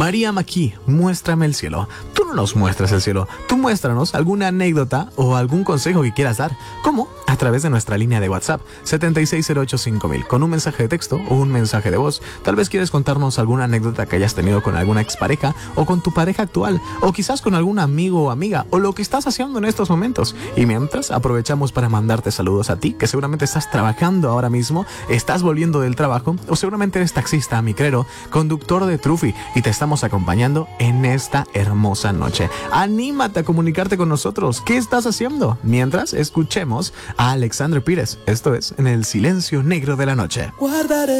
María Maquí, muéstrame el cielo. Tú no nos muestras el cielo, tú muéstranos alguna anécdota o algún consejo que quieras dar. ¿Cómo? A través de nuestra línea de WhatsApp 76085000, con un mensaje de texto o un mensaje de voz. Tal vez quieres contarnos alguna anécdota que hayas tenido con alguna expareja o con tu pareja actual, o quizás con algún amigo o amiga, o lo que estás haciendo en estos momentos. Y mientras, aprovechamos para mandarte saludos a ti, que seguramente estás trabajando ahora mismo, estás volviendo del trabajo, o seguramente eres taxista, micrero, conductor de Trufi, y te estamos acompañando en esta hermosa noche. Anímate a comunicarte con nosotros. ¿Qué estás haciendo? Mientras, escuchemos a Alexandre Pires. Esto es En el Silencio Negro de la Noche. Guardaré